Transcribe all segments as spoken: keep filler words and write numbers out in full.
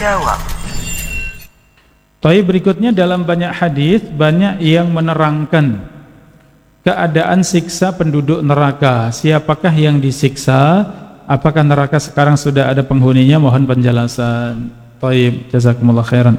menjawab. Tapi berikutnya dalam banyak hadis banyak yang menerangkan keadaan siksa penduduk neraka. Siapakah yang disiksa? Apakah neraka sekarang sudah ada penghuninya? Mohon penjelasan. Taib, jazakumullah khairan.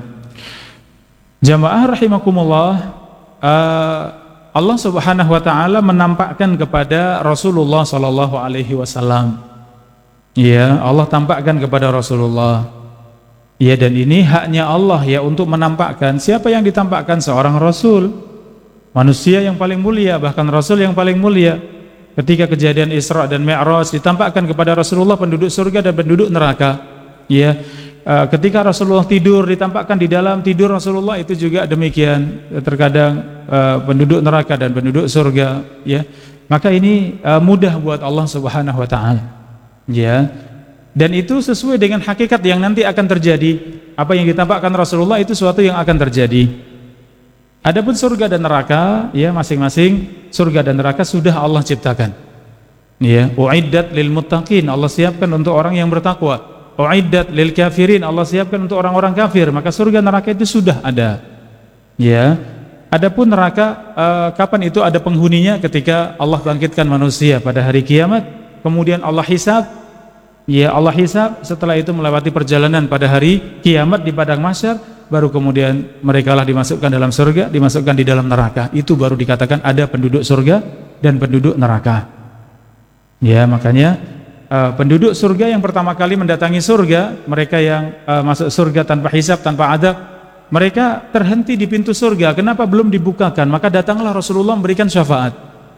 Jamaah rahimakumullah, uh, Allah Subhanahu wa taala menampakkan kepada Rasulullah sallallahu alaihi wasallam. Ya, Allah tampakkan kepada Rasulullah. Ya, dan ini haknya Allah ya untuk menampakkan. Siapa yang ditampakkan? Seorang Rasul, manusia yang paling mulia, bahkan Rasul yang paling mulia. Ketika kejadian Isra dan Mi'raj ditampakkan kepada Rasulullah penduduk surga dan penduduk neraka. Ya, ketika Rasulullah tidur ditampakkan di dalam tidur Rasulullah itu juga demikian. Terkadang penduduk neraka dan penduduk surga. Ya, maka ini mudah buat Allah Subhanahu Wa Taala. Ya. Dan itu sesuai dengan hakikat yang nanti akan terjadi. Apa yang ditampakkan Rasulullah itu sesuatu yang akan terjadi. Adapun surga dan neraka, ya masing-masing surga dan neraka sudah Allah ciptakan. Ya, uiddat lil muttaqin, Allah siapkan untuk orang yang bertakwa. Uiddat lil kafirin, Allah siapkan untuk orang-orang kafir. Maka surga neraka itu sudah ada. Ya. Adapun neraka, uh, kapan itu ada penghuninya? Ketika Allah bangkitkan manusia pada hari kiamat, kemudian Allah hisab. Ya, Allah hisab, setelah itu melewati perjalanan pada hari kiamat di padang mahsyar, baru kemudian mereka lah dimasukkan dalam surga, dimasukkan di dalam neraka. Itu baru dikatakan ada penduduk surga dan penduduk neraka. Ya, makanya uh, penduduk surga yang pertama kali mendatangi surga, mereka yang uh, masuk surga tanpa hisab, tanpa adab, mereka terhenti di pintu surga. Kenapa belum dibukakan? Maka datanglah Rasulullah memberikan syafaat.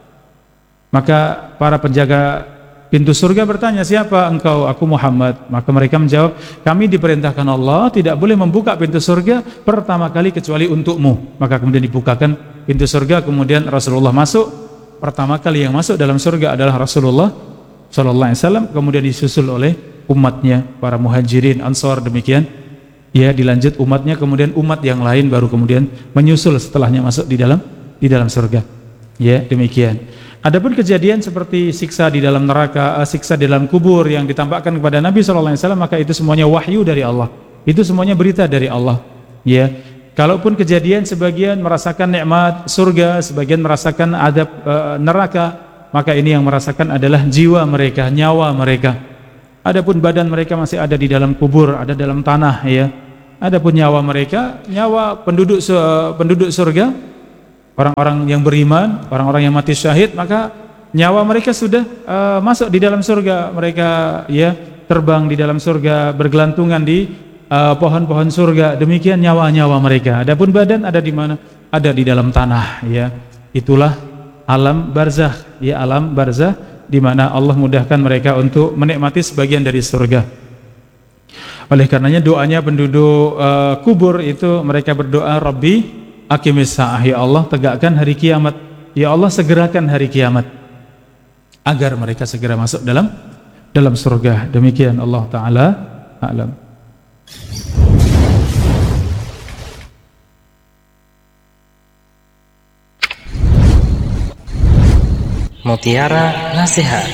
Maka para penjaga pintu surga bertanya, siapa engkau? Aku Muhammad. Maka mereka menjawab, kami diperintahkan Allah tidak boleh membuka pintu surga pertama kali kecuali untukmu. Maka kemudian dibukakan pintu surga, kemudian Rasulullah masuk. Pertama kali yang masuk dalam surga adalah Rasulullah sallallahu alaihi wasallam, kemudian disusul oleh umatnya, para muhajirin, ansor, demikian. Ya, dilanjut umatnya, kemudian umat yang lain baru kemudian menyusul setelahnya masuk di dalam di dalam surga. Ya, demikian. Adapun kejadian seperti siksa di dalam neraka, siksa di dalam kubur yang ditampakkan kepada Nabi sallallahu alaihi wasallam, maka itu semuanya wahyu dari Allah. Itu semuanya berita dari Allah. Ya. Kalaupun kejadian sebagian merasakan nikmat surga, sebagian merasakan adab uh, neraka, maka ini yang merasakan adalah jiwa mereka, nyawa mereka. Adapun badan mereka masih ada di dalam kubur, ada dalam tanah, ya. Adapun nyawa mereka, nyawa penduduk uh, penduduk surga, orang-orang yang beriman, orang-orang yang mati syahid, maka nyawa mereka sudah uh, masuk di dalam surga. Mereka ya terbang di dalam surga, bergelantungan di uh, pohon-pohon surga. Demikian nyawa-nyawa mereka. Adapun badan ada di mana? Ada di dalam tanah. Ya, itulah alam barzakh. Ya, alam barzakh di mana Allah mudahkan mereka untuk menikmati sebagian dari surga. Oleh karenanya doanya penduduk uh, kubur itu mereka berdoa, Rabbi aqimis sa'ah, ya Allah tegakkan hari kiamat, ya Allah segerakan hari kiamat agar mereka segera masuk dalam dalam surga. Demikian, Allah taala a'lam. Mutiara Nasihat.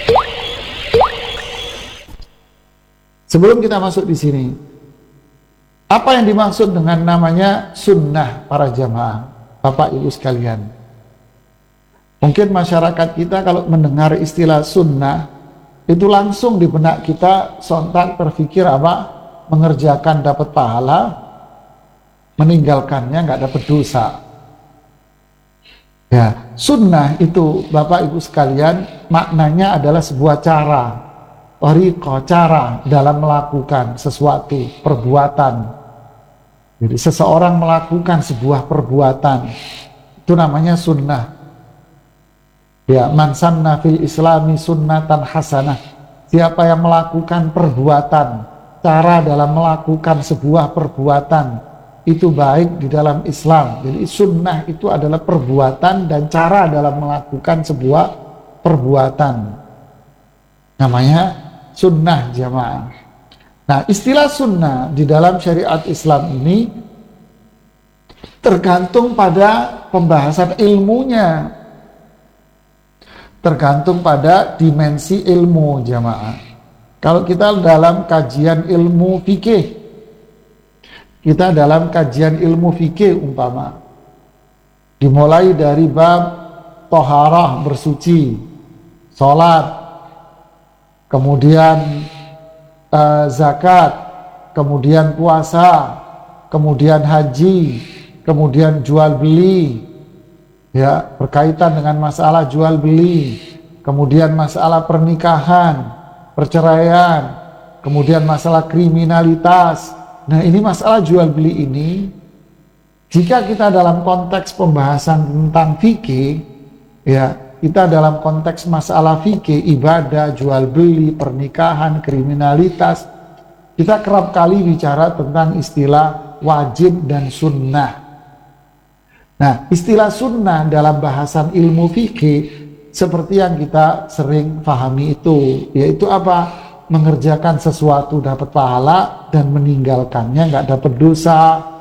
Sebelum kita masuk di sini, apa yang dimaksud dengan namanya sunnah para jamaah, Bapak Ibu sekalian? Mungkin masyarakat kita kalau mendengar istilah sunnah, itu langsung di benak kita sontak berpikir apa? Mengerjakan dapat pahala, meninggalkannya nggak dapat dosa. Ya, sunnah itu Bapak Ibu sekalian maknanya adalah sebuah cara, tariqah, cara dalam melakukan sesuatu perbuatan. Jadi seseorang melakukan sebuah perbuatan itu namanya sunnah. Ya, man sanna fil islami sunnatan hasanah. Siapa yang melakukan perbuatan, cara dalam melakukan sebuah perbuatan itu baik di dalam Islam. Jadi sunnah itu adalah perbuatan dan cara dalam melakukan sebuah perbuatan. Namanya sunnah jamaah. Nah, istilah sunnah di dalam syariat Islam ini tergantung pada pembahasan ilmunya, tergantung pada dimensi ilmu jamaah. Kalau kita dalam kajian ilmu fikih, kita dalam kajian ilmu fikih umpama, dimulai dari bab toharah bersuci, sholat, kemudian uh, zakat, kemudian puasa, kemudian haji, kemudian jual beli, ya berkaitan dengan masalah jual beli, kemudian masalah pernikahan, perceraian, kemudian masalah kriminalitas. Nah, ini masalah jual beli ini, jika kita dalam konteks pembahasan tentang fikih, ya kita dalam konteks masalah fikih, ibadah, jual beli, pernikahan, kriminalitas, kita kerap kali bicara tentang istilah wajib dan sunnah. Nah, istilah sunnah dalam bahasan ilmu fikih seperti yang kita sering pahami itu, yaitu apa? Mengerjakan sesuatu dapat pahala dan meninggalkannya nggak dapat dosa.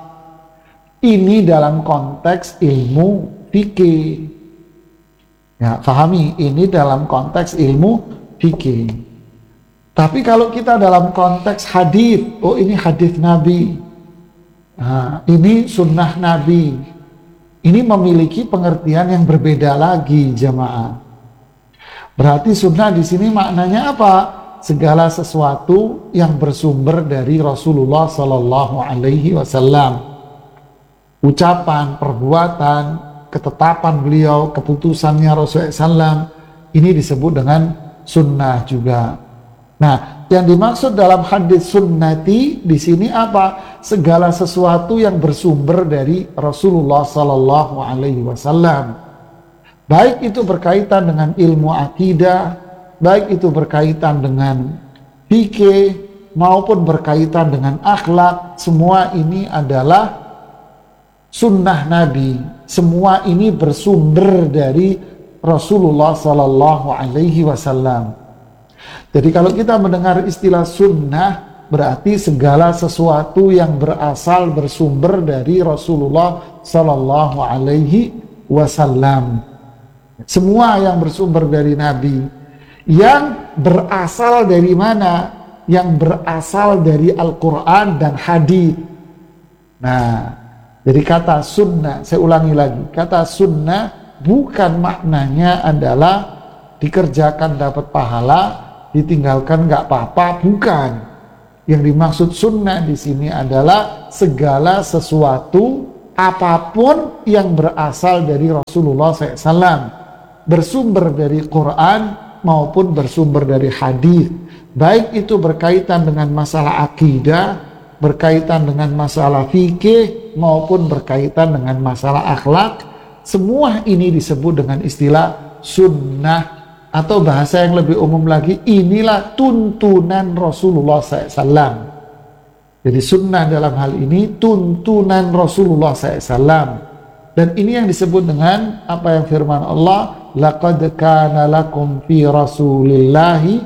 Ini dalam konteks ilmu fikih. Ya, pahami, ini dalam konteks ilmu fikih. Tapi kalau kita dalam konteks hadis, oh ini hadis Nabi, nah, ini sunnah Nabi, ini memiliki pengertian yang berbeda lagi, jamaah. Berarti sunnah di sini maknanya apa? Segala sesuatu yang bersumber dari Rasulullah Sallallahu Alaihi Wasallam, ucapan, perbuatan, ketetapan beliau, keputusannya Rasulullah Sallallahu Alaihi Wasallam, ini disebut dengan sunnah juga. Nah, yang dimaksud dalam hadis sunnati di sini apa? Segala sesuatu yang bersumber dari Rasulullah Sallallahu Alaihi Wasallam, baik itu berkaitan dengan ilmu akidah, baik itu berkaitan dengan fikih maupun berkaitan dengan akhlak, semua ini adalah sunnah Nabi. Semua ini bersumber dari Rasulullah Sallallahu Alaihi Wasallam. Jadi kalau kita mendengar istilah sunnah, berarti segala sesuatu yang berasal bersumber dari Rasulullah Sallallahu Alaihi Wasallam. Semua yang bersumber dari Nabi. Yang berasal dari mana? Yang berasal dari Al-Quran dan hadis. Nah, jadi kata sunnah, saya ulangi lagi, kata sunnah bukan maknanya adalah dikerjakan dapat pahala, ditinggalkan nggak apa-apa, bukan. Yang dimaksud sunnah di sini adalah segala sesuatu apapun yang berasal dari Rasulullah shallallahu alaihi wasallam, bersumber dari Quran maupun bersumber dari hadis, baik itu berkaitan dengan masalah akidah, berkaitan dengan masalah fikih maupun berkaitan dengan masalah akhlak, semua ini disebut dengan istilah sunnah, atau bahasa yang lebih umum lagi, inilah tuntunan Rasulullah shallallahu alaihi wasallam. Jadi sunnah dalam hal ini tuntunan Rasulullah shallallahu alaihi wasallam, dan ini yang disebut dengan apa yang firman Allah, laqad kana lakum fi rasulillahi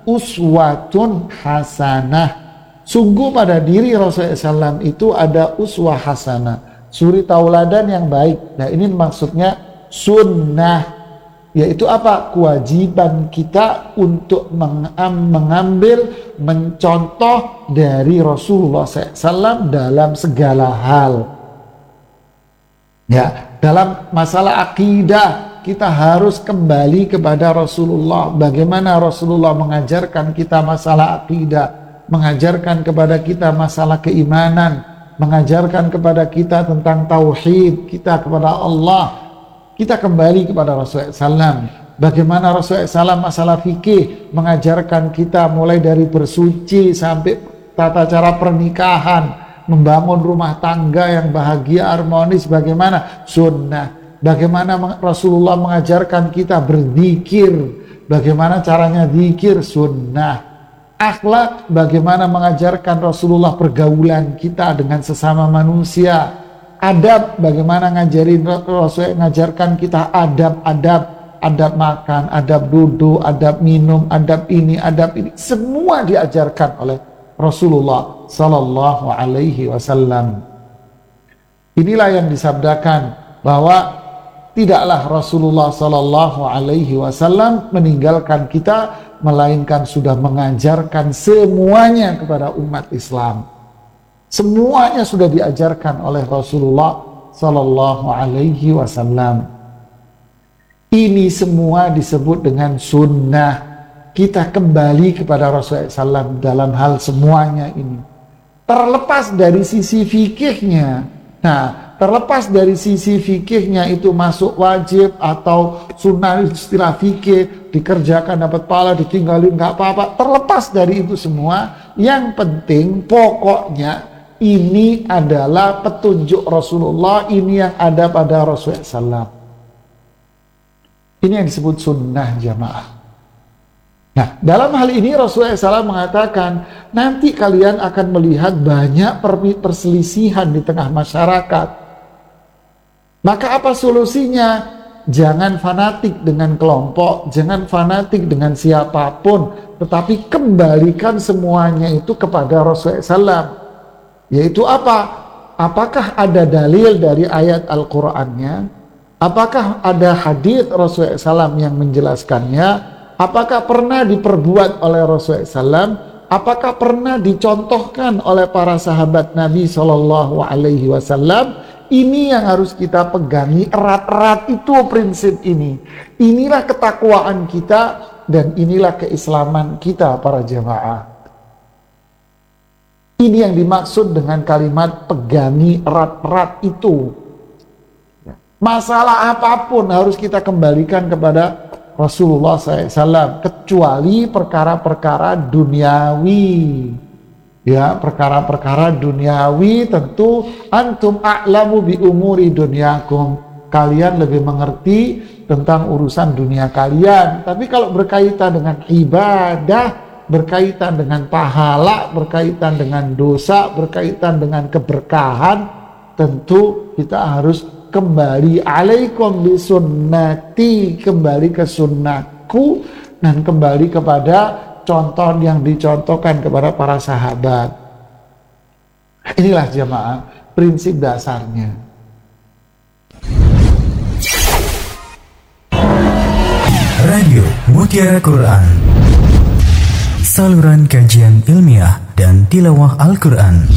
uswatun hasanah. Sungguh pada diri Rasulullah shallallahu alaihi wasallam itu ada uswah hasanah, suri tauladan yang baik. Nah, ini maksudnya sunnah, yaitu apa? Kewajiban kita untuk mengambil, mencontoh dari Rasulullah shallallahu alaihi wasallam dalam segala hal. Ya, dalam masalah akidah kita harus kembali kepada Rasulullah. Bagaimana Rasulullah mengajarkan kita masalah akidah, mengajarkan kepada kita masalah keimanan, mengajarkan kepada kita tentang tauhid kita kepada Allah. Kita kembali kepada Rasulullah shallallahu alaihi wasallam. Bagaimana Rasulullah shallallahu alaihi wasallam masalah fikih, mengajarkan kita mulai dari bersuci sampai tata cara pernikahan, membangun rumah tangga yang bahagia, harmonis, bagaimana? Sunnah. Bagaimana Rasulullah mengajarkan kita berzikir, bagaimana caranya zikir? Sunnah. Akhlak, bagaimana mengajarkan Rasulullah pergaulan kita dengan sesama manusia. Adab, bagaimana ngajarin Rasul, ngajarkan kita adab-adab, adab makan, adab duduk, adab minum, adab ini, adab ini, semua diajarkan oleh Rasulullah Sallallahu Alaihi Wasallam. Inilah yang disabdakan bahwa tidaklah Rasulullah Sallallahu Alaihi Wasallam meninggalkan kita, melainkan sudah mengajarkan semuanya kepada umat Islam. Semuanya sudah diajarkan oleh Rasulullah Sallallahu Alaihi Wasallam. Ini semua disebut dengan sunnah. Kita kembali kepada Rasulullah shallallahu alaihi wasallam dalam hal semuanya ini. Terlepas dari sisi fikihnya. Nah, terlepas dari sisi fikihnya itu masuk wajib atau sunnah istilah fikih, dikerjakan dapat pahala, ditinggalin nggak apa-apa. Terlepas dari itu semua, yang penting pokoknya ini adalah petunjuk Rasulullah, ini yang ada pada Rasulullah shallallahu alaihi wasallam. Ini yang disebut sunnah jamaah. Nah, dalam hal ini Rasulullah shallallahu alaihi wasallam mengatakan, nanti kalian akan melihat banyak perselisihan di tengah masyarakat. Maka apa solusinya? Jangan fanatik dengan kelompok, jangan fanatik dengan siapapun, tetapi kembalikan semuanya itu kepada Rasulullah shallallahu alaihi wasallam. Yaitu apa? Apakah ada dalil dari ayat Al-Qur'annya? Apakah ada hadis Rasulullah shallallahu alaihi wasallam yang menjelaskannya? Apakah pernah diperbuat oleh Rasulullah shallallahu alaihi wasallam? Apakah pernah dicontohkan oleh para sahabat Nabi shallallahu alaihi wasallam? Ini yang harus kita pegangi erat-erat, itu prinsip ini. Inilah ketakwaan kita dan inilah keislaman kita para jemaah. Ini yang dimaksud dengan kalimat pegangi erat-erat itu. Masalah apapun harus kita kembalikan kepada Rasulullah shallallahu alaihi wasallam, kecuali perkara-perkara duniawi. Ya, perkara-perkara duniawi tentu antum a'lamu bi umuri dunyakum. Kalian lebih mengerti tentang urusan dunia kalian. Tapi kalau berkaitan dengan ibadah, berkaitan dengan pahala, berkaitan dengan dosa, berkaitan dengan keberkahan, tentu kita harus kembali alaikum bisunnati, kembali ke sunnahku dan kembali kepada contoh yang dicontohkan kepada para sahabat. Inilah jemaah prinsip dasarnya. Radio Mutiara Quran, saluran kajian ilmiah dan tilawah Al-Quran.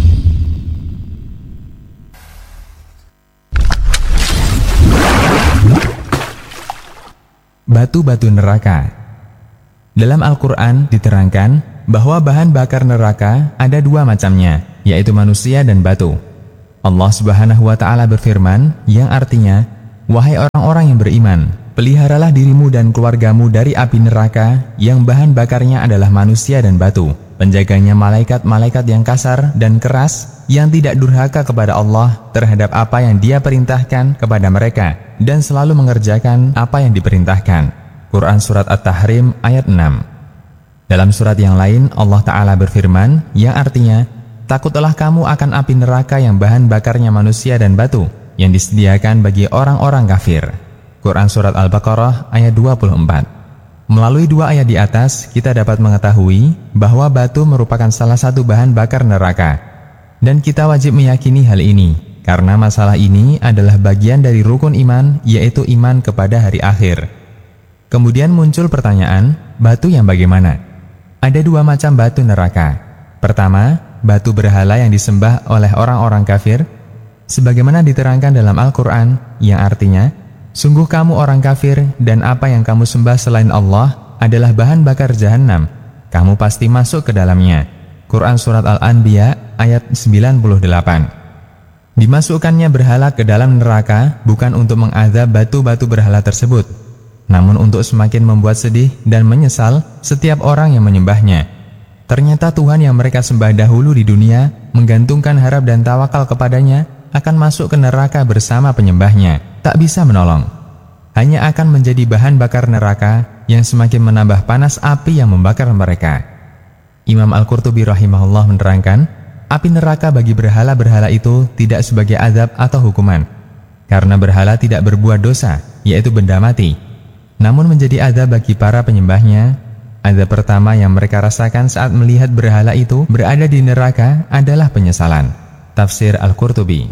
Batu-batu neraka. Dalam Al-Quran diterangkan bahwa bahan bakar neraka ada dua macamnya, yaitu manusia dan batu. Allah Subhanahu wa Ta'ala berfirman, yang artinya, wahai orang-orang yang beriman, peliharalah dirimu dan keluargamu dari api neraka yang bahan bakarnya adalah manusia dan batu. Penjaganya malaikat-malaikat yang kasar dan keras, yang tidak durhaka kepada Allah terhadap apa yang Dia perintahkan kepada mereka, dan selalu mengerjakan apa yang diperintahkan. Quran Surat At-Tahrim ayat enam. Dalam surat yang lain Allah Ta'ala berfirman, yang artinya, takutlah kamu akan api neraka yang bahan bakarnya manusia dan batu, yang disediakan bagi orang-orang kafir. Quran Surat Al-Baqarah ayat dua puluh empat. Melalui dua ayat di atas, kita dapat mengetahui bahwa batu merupakan salah satu bahan bakar neraka. Dan kita wajib meyakini hal ini, karena masalah ini adalah bagian dari rukun iman, yaitu iman kepada hari akhir. Kemudian muncul pertanyaan, batu yang bagaimana? Ada dua macam batu neraka. Pertama, batu berhala yang disembah oleh orang-orang kafir, sebagaimana diterangkan dalam Al-Quran, yang artinya, sungguh kamu orang kafir dan apa yang kamu sembah selain Allah adalah bahan bakar jahanam. Kamu pasti masuk ke dalamnya. Quran Surat Al-Anbiya ayat sembilan puluh delapan. Dimasukkannya berhala ke dalam neraka bukan untuk mengazab batu-batu berhala tersebut, namun untuk semakin membuat sedih dan menyesal setiap orang yang menyembahnya. Ternyata Tuhan yang mereka sembah dahulu di dunia, menggantungkan harap dan tawakal kepadanya, akan masuk ke neraka bersama penyembahnya, tak bisa menolong. Hanya akan menjadi bahan bakar neraka yang semakin menambah panas api yang membakar mereka. Imam Al-Qurtubi rahimahullah menerangkan, api neraka bagi berhala-berhala itu tidak sebagai azab atau hukuman, karena berhala tidak berbuat dosa, yaitu benda mati, namun menjadi azab bagi para penyembahnya. Azab pertama yang mereka rasakan saat melihat berhala itu berada di neraka adalah penyesalan. Tafsir Al-Qurtubi.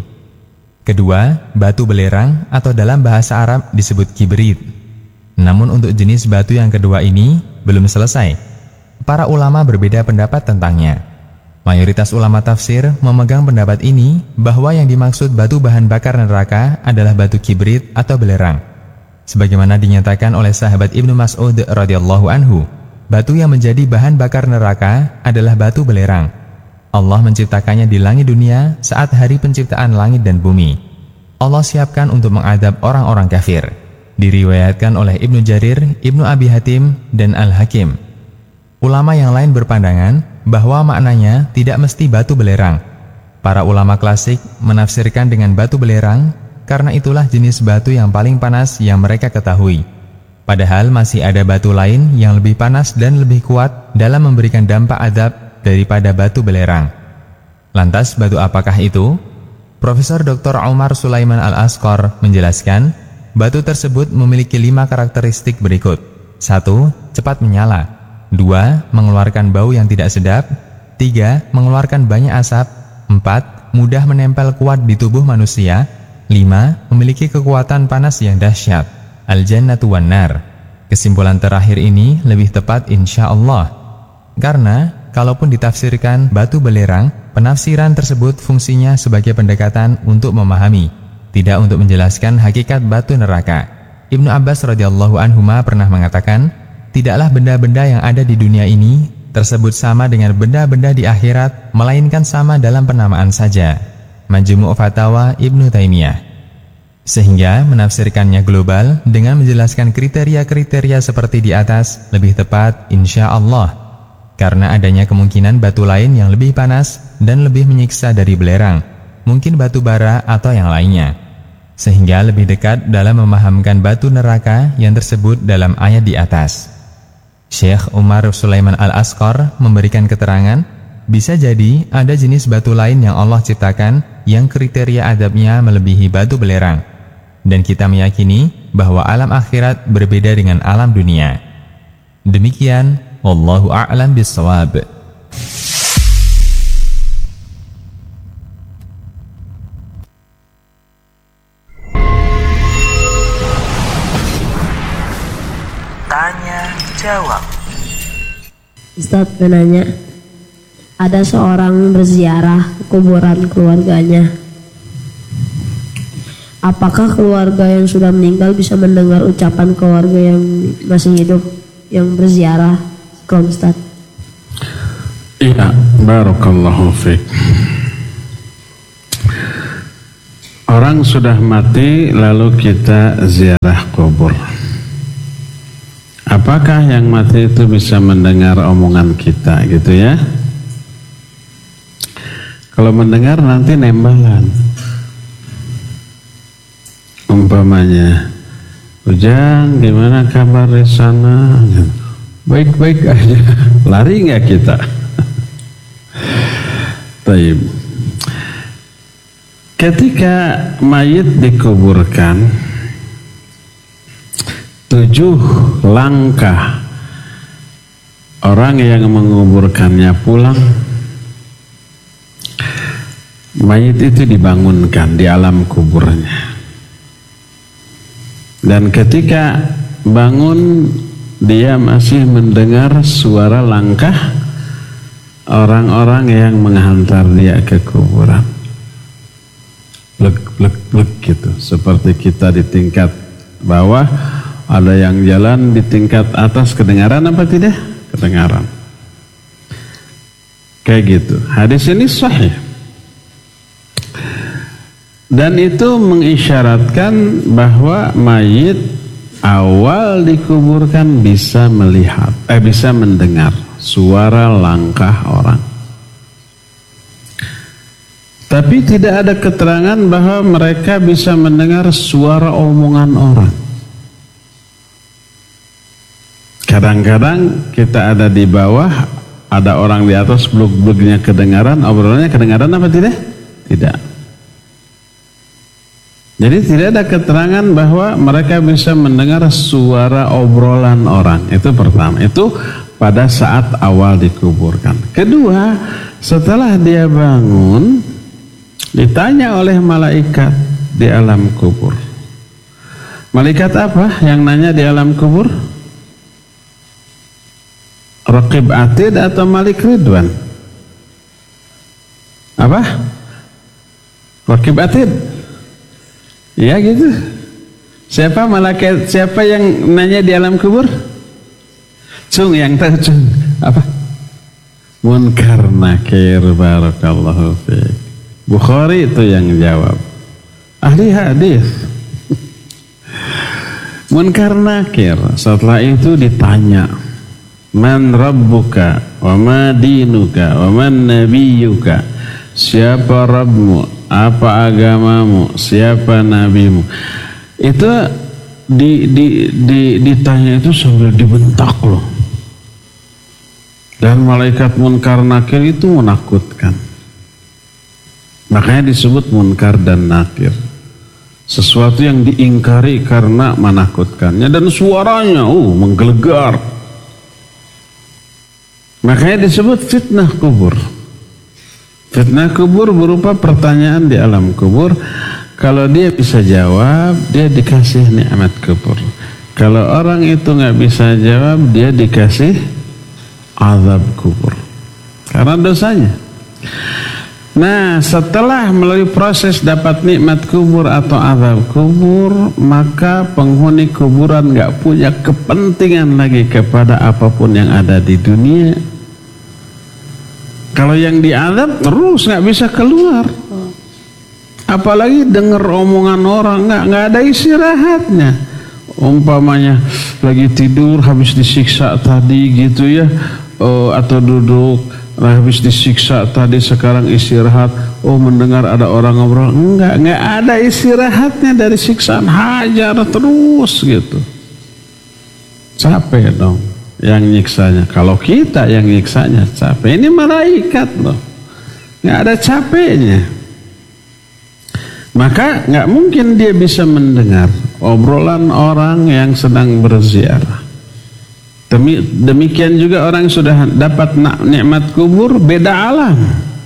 Kedua, batu belerang atau dalam bahasa Arab disebut kibrit. Namun untuk jenis batu yang kedua ini belum selesai. Para ulama berbeda pendapat tentangnya. Mayoritas ulama tafsir memegang pendapat ini bahwa yang dimaksud batu bahan bakar neraka adalah batu kibrit atau belerang. Sebagaimana dinyatakan oleh sahabat Ibnu Mas'ud radhiyallahu anhu, batu yang menjadi bahan bakar neraka adalah batu belerang. Allah menciptakannya di langit dunia saat hari penciptaan langit dan bumi. Allah siapkan untuk mengadab orang-orang kafir. Diriwayatkan oleh Ibnu Jarir, Ibnu Abi Hatim, dan Al-Hakim. Ulama yang lain berpandangan bahwa maknanya tidak mesti batu belerang. Para ulama klasik menafsirkan dengan batu belerang karena itulah jenis batu yang paling panas yang mereka ketahui. Padahal masih ada batu lain yang lebih panas dan lebih kuat dalam memberikan dampak adab daripada batu belerang. Lantas batu apakah itu? Profesor Doktor Umar Sulaiman Al-Asqar menjelaskan, batu tersebut memiliki lima karakteristik berikut. Satu, cepat menyala. Dua, mengeluarkan bau yang tidak sedap. Tiga, mengeluarkan banyak asap. Empat, mudah menempel kuat di tubuh manusia. Lima, memiliki kekuatan panas yang dahsyat. Al-Jannatu wan Nar. Kesimpulan terakhir ini lebih tepat insya Allah. Karena, kalaupun ditafsirkan batu belerang, penafsiran tersebut fungsinya sebagai pendekatan untuk memahami, tidak untuk menjelaskan hakikat batu neraka. Ibnu Abbas radhiyallahu anhuma pernah mengatakan, tidaklah benda-benda yang ada di dunia ini tersebut sama dengan benda-benda di akhirat, melainkan sama dalam penamaan saja. Majmu' Fatawa Ibnu Taimiyah. Sehingga menafsirkannya global dengan menjelaskan kriteria-kriteria seperti di atas lebih tepat insya Allah, karena adanya kemungkinan batu lain yang lebih panas dan lebih menyiksa dari belerang, mungkin batu bara atau yang lainnya, sehingga lebih dekat dalam memahamkan batu neraka yang tersebut dalam ayat di atas. Syekh Umar Sulaiman Al-Asqar memberikan keterangan, bisa jadi ada jenis batu lain yang Allah ciptakan yang kriteria adabnya melebihi batu belerang, dan kita meyakini bahwa alam akhirat berbeda dengan alam dunia. Demikian, wallahu a'lam bissawab. Tanya jawab. Ustaz menanya, ada seorang berziarah ke kuburan keluarganya. Apakah keluarga yang sudah meninggal bisa mendengar ucapan keluarga yang masih hidup yang berziarah? Kalau Ustaz. Iya, barakallahu fiik. Orang sudah mati lalu kita ziarah kubur. Apakah yang mati itu bisa mendengar omongan kita gitu ya? Kalau mendengar nanti nembalan. Umpamanya, Ujang gimana kabar di sana? Baik-baik aja. Lari nggak kita? Taib. Ketika mayit dikuburkan, tujuh langkah orang yang menguburkannya pulang, mayit itu dibangunkan di alam kuburnya, dan ketika bangun dia masih mendengar suara langkah orang-orang yang menghantar dia ke kuburan. Blek, blek, blek gitu, seperti kita di tingkat bawah. Ada yang jalan di tingkat atas, kedengaran apa tidak? Kedengaran. Kayak gitu. Hadis ini sahih. Dan itu mengisyaratkan bahwa mayit awal dikuburkan bisa melihat, eh bisa mendengar suara langkah orang. Tapi tidak ada keterangan bahwa mereka bisa mendengar suara omongan orang. Kadang-kadang kita ada di bawah, ada orang di atas, bluk-bluknya kedengaran, obrolannya kedengaran apa tidak? Tidak. Jadi tidak ada keterangan bahwa mereka bisa mendengar suara obrolan orang. Itu pertama. Itu pada saat awal dikuburkan. Kedua, setelah dia bangun, ditanya oleh malaikat di alam kubur. Malaikat apa yang nanya di alam kubur? Raqib Atid atau Malik Ridwan? Apa? Raqib atid. Ya gitu. Siapa malaikat, siapa yang nanya di alam kubur? Cung yang tahu cung. Apa? Munkar nakir, barakallahu fiik. Bukhari itu yang jawab. Ahli hadis. Munkar nakir. Setelah itu ditanya, man rabbuka wa ma dinuka wa man nabiyuka. Siapa Rabbmu, apa agamamu, siapa nabimu. Itu di, di, di, ditanya itu sambil dibentak loh. Dan malaikat munkar nakir itu menakutkan. Makanya disebut munkar dan nakir. Sesuatu yang diingkari karena menakutkannya dan suaranya uh, menggelegar. Makanya disebut fitnah kubur. Fitnah kubur berupa pertanyaan di alam kubur. Kalau dia bisa jawab, dia dikasih nikmat kubur. Kalau orang itu nggak bisa jawab, dia dikasih azab kubur karena dosanya. Nah, setelah melalui proses dapat nikmat kubur atau azab kubur, maka penghuni kuburan nggak punya kepentingan lagi kepada apapun yang ada di dunia. Kalau yang diazab terus nggak bisa keluar, apalagi dengar omongan orang, nggak nggak ada istirahatnya. Umpamanya lagi tidur habis disiksa tadi gitu ya, oh, atau duduk habis disiksa tadi sekarang istirahat, oh mendengar ada orang ngobrol, enggak nggak ada istirahatnya dari siksaan, hajar terus gitu. Capek dong yang nyiksanya. Kalau kita yang nyiksanya capek, ini malaikat loh, nggak ada capeknya. Maka nggak mungkin dia bisa mendengar obrolan orang yang sedang berziarah. Demi, demikian juga orang yang sudah dapat nikmat kubur, beda alam.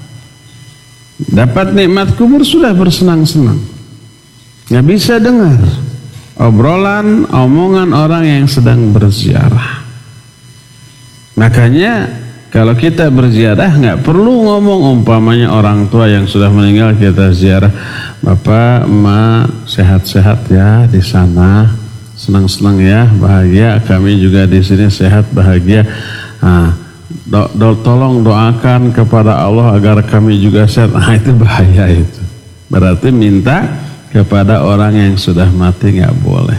Dapat nikmat kubur sudah bersenang-senang, nggak bisa dengar obrolan omongan orang yang sedang berziarah. Makanya kalau kita berziarah nggak perlu ngomong, umpamanya orang tua yang sudah meninggal kita ziarah, Bapak, Emak, sehat-sehat ya di sana, senang-senang ya, bahagia, kami juga di sini sehat bahagia. Nah, do, do, tolong doakan kepada Allah agar kami juga sehat. Nah, itu bahaya itu. Berarti minta kepada orang yang sudah mati nggak boleh.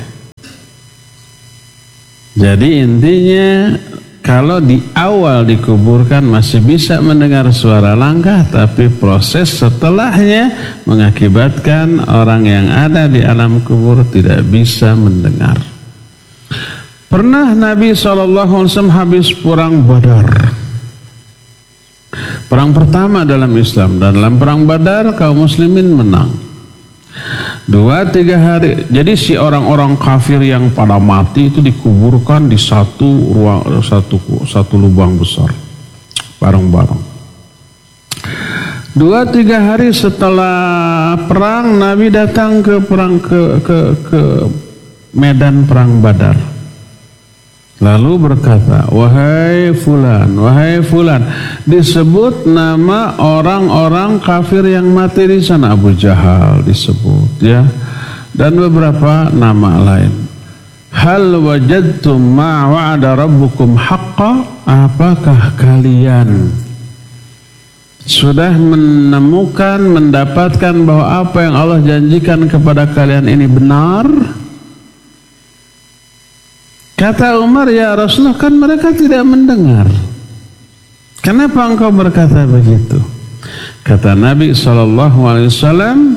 Jadi intinya, kalau di awal dikuburkan masih bisa mendengar suara langkah, tapi proses setelahnya mengakibatkan orang yang ada di alam kubur tidak bisa mendengar. Pernah Nabi shallallahu alaihi wasallam habis perang Badar, perang pertama dalam Islam, dan dalam perang Badar kaum muslimin menang. Dua tiga hari, jadi si orang-orang kafir yang pada mati itu dikuburkan di satu ruang, satu satu lubang besar, bareng-bareng. Dua tiga hari setelah perang, Nabi datang ke perang ke ke ke medan perang Badar. Lalu berkata, wahai fulan, wahai fulan, disebut nama orang-orang kafir yang mati di sana. Abu Jahal disebut ya, dan beberapa nama lain. Hal wajadtum ma wa'ada rabbukum haqqa? Apakah kalian sudah menemukan, mendapatkan bahwa apa yang Allah janjikan kepada kalian ini benar? Kata Umar, ya Rasulullah, kan mereka tidak mendengar. Kenapa engkau berkata begitu? Kata Nabi shallallahu alaihi wasallam,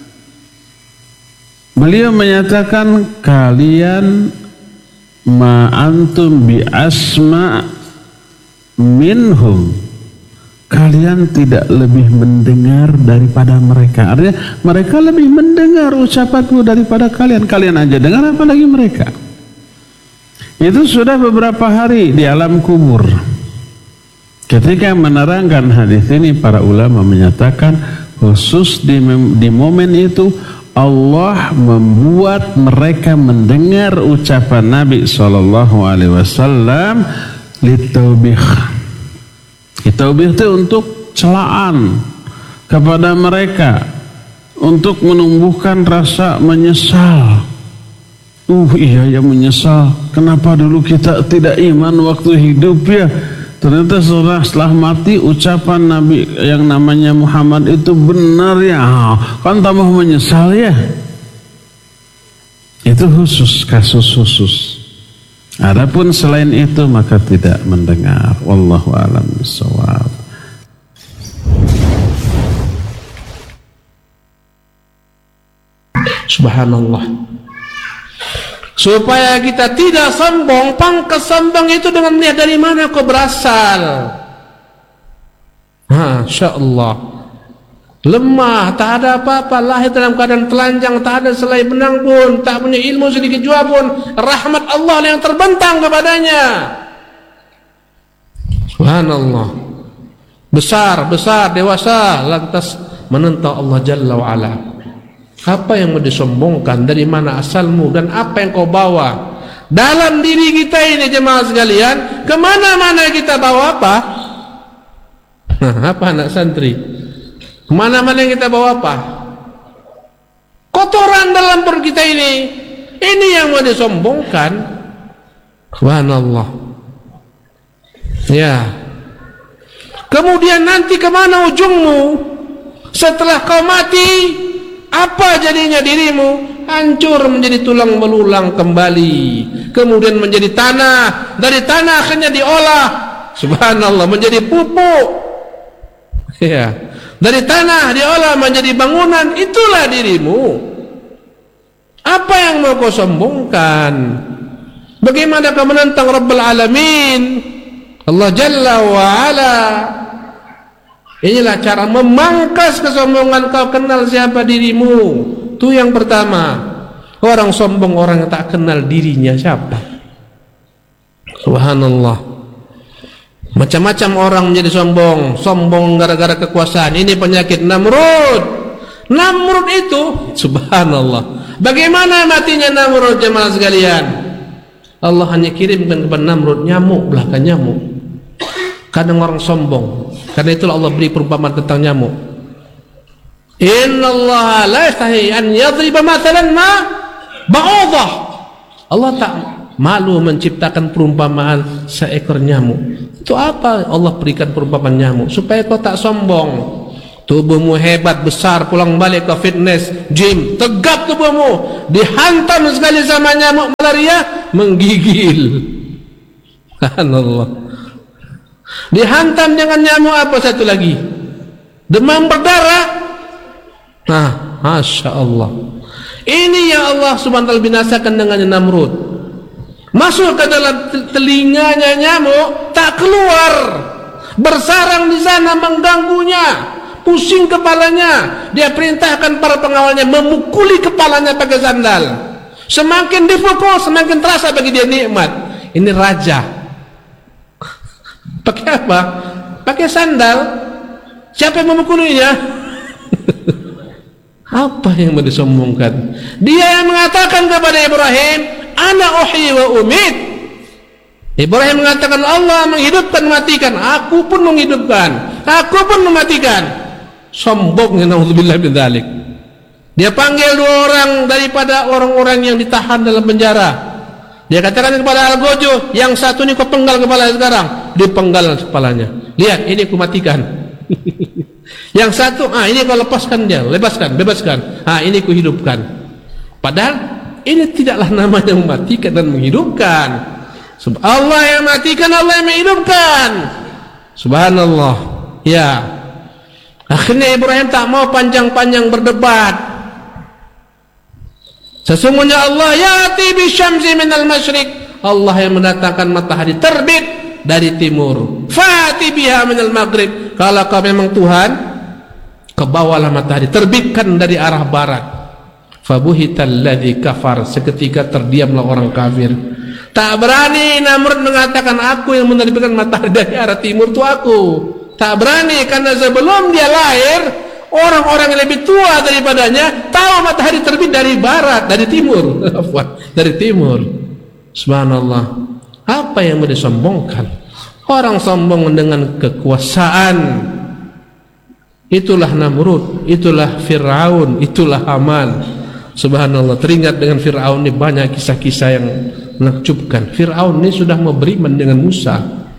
beliau menyatakan, kalian ma antum bi asma minhum, kalian tidak lebih mendengar daripada mereka. Artinya mereka lebih mendengar ucapanku daripada kalian. Kalian aja dengar, apalagi mereka. Itu sudah beberapa hari di alam kubur. Ketika menerangkan hadis ini, para ulama menyatakan khusus di, di momen itu Allah membuat mereka mendengar ucapan Nabi shallallahu alaihi wasallam litaubih. Litaubih itu untuk celaan. kepada mereka untuk menumbuhkan rasa menyesal. Uh iya ya menyesal, kenapa dulu kita tidak iman waktu hidup ya. Ternyata setelah, setelah mati ucapan Nabi yang namanya Muhammad itu benar ya, kan tambah menyesal ya. Itu khusus, kasus khusus. Adapun selain itu maka tidak mendengar. Wallahu a'lam bishawab. Subhanallah. Supaya kita tidak sombong, pangkas sombong itu dengan melihat dari mana kau berasal. Masya Allah. Lemah, tak ada apa-apa, lahir dalam keadaan telanjang, tak ada selai benang pun, tak punya ilmu sedikit jua pun. Rahmat Allah yang terbentang kepadanya. Subhanallah. Besar, besar, dewasa, lantas menentang Allah Jalla wa'ala. Apa yang mau disombongkan, dari mana asalmu, dan apa yang kau bawa dalam diri kita ini jemaah sekalian. Kemana-mana kita bawa apa? Nah, apa anak santri? Kemana-mana yang kita bawa apa? Kotoran dalam perut kita ini. Ini yang mau disombongkan. Subhanallah. Ya. Kemudian nanti kemana ujungmu? Setelah kau mati, apa jadinya dirimu? Hancur menjadi tulang belulang kembali. Kemudian menjadi tanah. Dari tanah akhirnya diolah. Subhanallah, menjadi pupuk. Ya. Dari tanah diolah menjadi bangunan. Itulah dirimu. Apa yang mau kau sombongkan? Bagaimana kau menentang Rabbul Alamin, Allah Jalla wa'ala? Inilah cara memangkas kesombongan. Kau kenal siapa dirimu. Itu yang pertama. Orang sombong orang yang tak kenal dirinya siapa. Subhanallah. Macam-macam orang menjadi sombong. Sombong gara-gara kekuasaan. Ini penyakit Namrud. Namrud itu, subhanallah, bagaimana matinya Namrud jemaah sekalian? Allah hanya kirimkan kepada Namrud nyamuk, belakang nyamuk. Kadang orang sombong. Karena itulah Allah beri perumpamaan tentang nyamuk. Inna Allah la yastahi an yadriba mathalan ma ba'udah. Allah tak malu menciptakan perumpamaan seekor nyamuk. Itu apa Allah berikan perumpamaan nyamuk? Supaya kau tak sombong. Tubuhmu hebat, besar, pulang balik ke fitness, gym, tegap tubuhmu, dihantam sekali sama nyamuk malaria, menggigil. Subhanallah. Dihantam dengan nyamuk apa satu lagi? Demam berdarah. Nah, Masya Allah. Ini yang Allah subhanahu wa ta'ala binasakan dengan Namrud. Masuk ke dalam telinganya nyamuk, tak keluar, bersarang di sana mengganggunya, pusing kepalanya. Dia perintahkan para pengawalnya memukuli kepalanya pakai sandal. Semakin dipukul semakin terasa bagi dia nikmat. Ini raja. Pakai apa? Pakai sandal. Siapa yang memukulinya? Apa yang mau disombongkan? Dia yang mengatakan kepada Ibrahim, ana uhyi wa umit. Ibrahim mengatakan Allah menghidupkan mematikan, aku pun menghidupkan, aku pun mematikan. Sombongnya, naudzubillah min dzalik. Dia panggil dua orang daripada orang-orang yang ditahan dalam penjara. Dia katakan kepada Al-Gojo, yang satu ini kau penggal kepala sekarang. Dipenggal kepalanya. Lihat, ini ku matikan. Yang satu, ah ini kau lepaskan dia, lepaskan, bebaskan. Ah ini ku hidupkan. Padahal ini tidaklah namanya mematikan dan menghidupkan. Allah yang matikan, Allah yang menghidupkan. Subhanallah. Ya. Akhirnya Ibrahim tak mau panjang-panjang berdebat. Sesungguhnya Allah ya'ti bisyamsi minal masyriq. Allah yang mendatangkan matahari terbit dari timur. Fa'ti biha minal maghrib. Kalau kau memang Tuhan, kebawalah matahari, terbitkan dari arah barat. Fabuhital ladzi kafar. Seketika terdiamlah orang kafir. Tak berani Namrud mengatakan aku yang menerbitkan matahari dari arah timur, itu aku. Tak berani, karena sebelum dia lahir orang-orang yang lebih tua daripadanya tahu matahari terbit dari barat, dari timur. Dari timur. Subhanallah. Apa yang mau disombongkan? Orang sombong dengan kekuasaan itulah Namrud, itulah Fir'aun, itulah Haman. Subhanallah, teringat dengan Fir'aun ini banyak kisah-kisah yang menakjubkan. Fir'aun ini sudah memberi dengan Musa.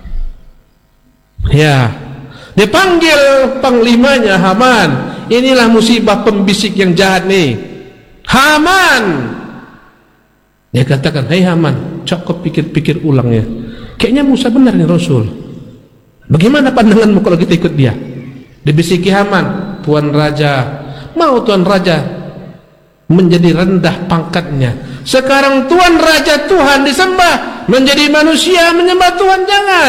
Ya, dipanggil panglimanya Haman. Inilah musibah pembisik yang jahat nih, Haman. Dia katakan, "Hai Haman, coba pikir-pikir ulang ya. Kayaknya Musa benar nih Rasul. Bagaimana pandanganmu kalau kita ikut dia?" Dibisiki Haman, "Tuan Raja, mau Tuan Raja menjadi rendah pangkatnya. Sekarang Tuan Raja Tuhan disembah, menjadi manusia menyembah Tuhan, jangan."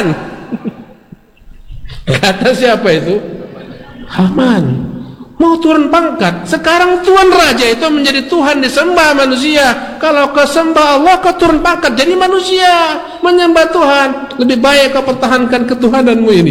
Kata siapa itu? Haman. Mau turun pangkat. Sekarang Tuan Raja itu menjadi Tuhan disembah manusia. Kalau kau sembah Allah, kau turun pangkat jadi manusia menyembah Tuhan. Lebih baik kau pertahankan ketuhananmu ini.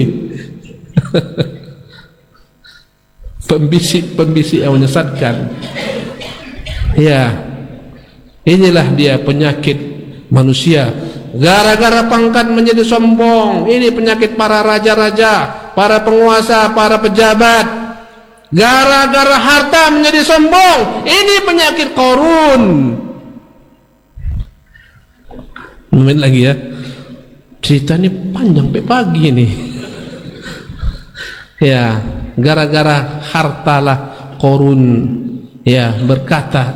Pembisik-pembisik yang menyesatkan. Ya, inilah dia penyakit manusia. Gara-gara pangkat menjadi sombong. Ini penyakit para raja-raja, para penguasa, para pejabat. Gara-gara harta menjadi sombong. Ini penyakit Qarun. Mungkin lagi ya. Cerita ini panjang sampai pagi nih. Ya, gara-gara hartalah Qarun ya berkata,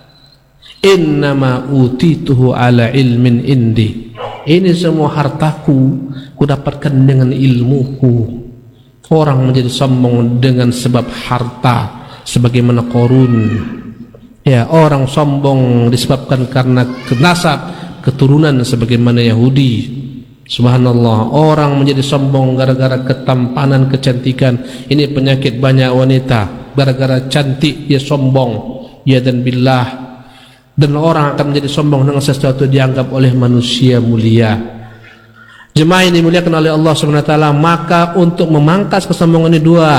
"Innama utituhu ala ilmin indi." Ini semua hartaku kudapatkan dengan ilmuku. Orang menjadi sombong dengan sebab harta, sebagaimana Qarun. Ya, orang sombong disebabkan karena nasab, keturunan sebagaimana Yahudi. Subhanallah, orang menjadi sombong gara-gara ketampanan, kecantikan. Ini penyakit banyak wanita. Gara-gara cantik dia sombong. Ya dan billah. Dan orang akan menjadi sombong dengan sesuatu dianggap oleh manusia mulia. Jemaah ini dimuliakan oleh Allah Subhanahu wa taala, maka untuk memangkas kesombongan ini dua.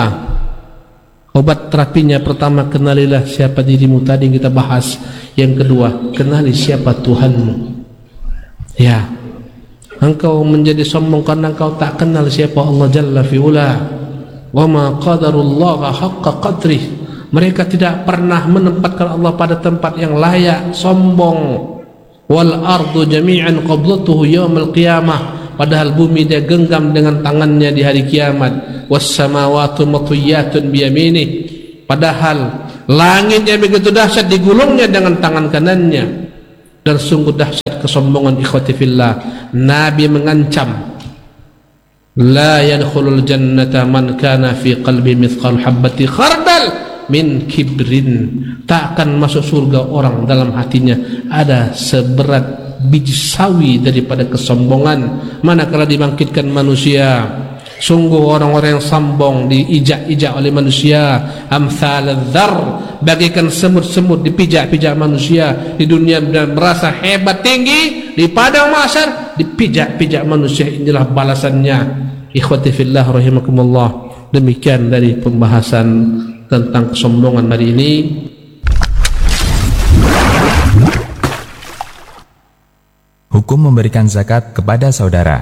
Obat terapinya, pertama, kenalilah siapa dirimu tadi yang kita bahas. Yang kedua, kenali siapa Tuhanmu. Ya. Engkau menjadi sombong karena engkau tak kenal siapa Allah Jalla fi'ula. Wa ma qadarullaha haqqa qadrih. Mereka tidak pernah menempatkan Allah pada tempat yang layak. Sombong. Wal ardu jami'an qablatuhu yawmal qiyamah. Padahal bumi dia genggam dengan tangannya di hari kiamat. Was samawati matwiyatun biyaminih. Padahal langitnya begitu dahsyat, digulungnya dengan tangan kanannya. Dan sungguh dahsyat kesombongan ikhwati fillah. Nabi mengancam, la yadkhulul jannata man kana fi qalbi mithqal habbati khardal min kibrin. Tak akan masuk surga orang dalam hatinya ada seberat biji sawi daripada kesombongan. Manakala dibangkitkan manusia, sungguh orang-orang yang sombong diijak-ijak oleh manusia. Amthal dzar, bagaikan semut-semut dipijak-pijak manusia di dunia dan merasa hebat tinggi. Di padang mahsyar dipijak-pijak manusia. Inilah balasannya. Ikhwati fillah rahimakumullah. Demikian dari pembahasan tentang kesombongan hari ini. Hukum memberikan zakat kepada saudara.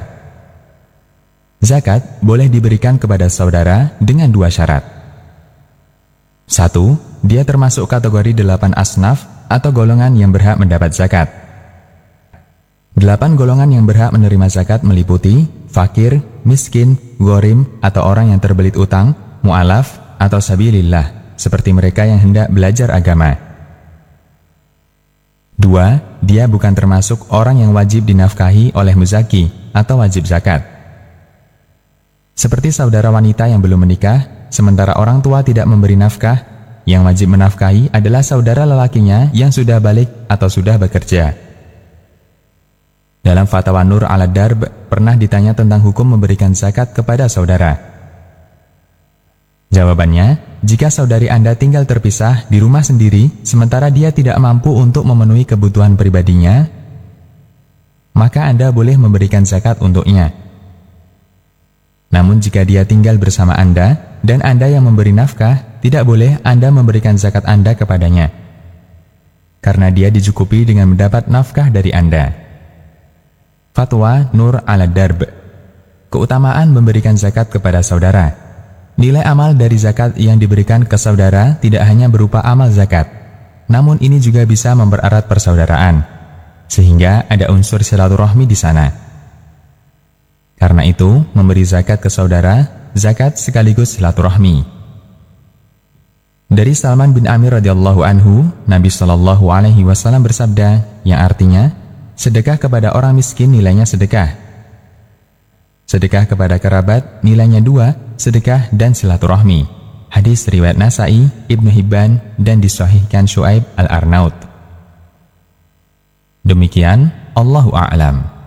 Zakat boleh diberikan kepada saudara dengan dua syarat. Satu, dia termasuk kategori delapan asnaf atau golongan yang berhak mendapat zakat. Delapan golongan yang berhak menerima zakat meliputi fakir, miskin, ghorim atau orang yang terbelit utang, mu'alaf atau sabilillah, seperti mereka yang hendak belajar agama. Dua, dia bukan termasuk orang yang wajib dinafkahi oleh muzaki atau wajib zakat. Seperti saudara wanita yang belum menikah, sementara orang tua tidak memberi nafkah, yang wajib menafkahi adalah saudara lelakinya yang sudah balik atau sudah bekerja. Dalam fatwa Nur al-Darb pernah ditanya tentang hukum memberikan zakat kepada saudara. Jawabannya, jika saudari Anda tinggal terpisah di rumah sendiri, sementara dia tidak mampu untuk memenuhi kebutuhan pribadinya, maka Anda boleh memberikan zakat untuknya. Namun jika dia tinggal bersama Anda, dan Anda yang memberi nafkah, tidak boleh Anda memberikan zakat Anda kepadanya, karena dia dicukupi dengan mendapat nafkah dari Anda. Fatwa Nur al-Darb. Keutamaan memberikan zakat kepada saudara. Nilai amal dari zakat yang diberikan ke saudara tidak hanya berupa amal zakat, namun ini juga bisa mempererat persaudaraan, sehingga ada unsur silaturahmi di sana. Karena itu, memberi zakat ke saudara, zakat sekaligus silaturahmi. Dari Salman bin Amir radhiyallahu anhu, Nabi Shallallahu alaihi wasallam bersabda, yang artinya, sedekah kepada orang miskin nilainya sedekah. Sedekah kepada kerabat nilainya dua, sedekah dan silaturahmi. Hadis riwayat Nasai, Ibnu Hibban, dan disahihkan Syuaib al-Arnaut. Demikian, Allahu a'lam.